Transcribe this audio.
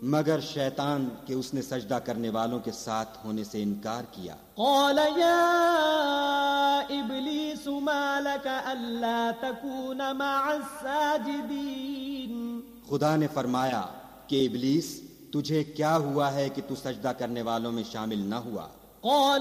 मगर शैतान के उसने सजदा करने वालों के साथ होने से इनकार किया। क़ाल या इब्लीस मा लक अल्ला तकून मअस-साजिदीन। खुदा ने फरमाया कि इब्लीस, तुझे क्या हुआ है कि तू सजदा करने वालों में शामिल न हुआ।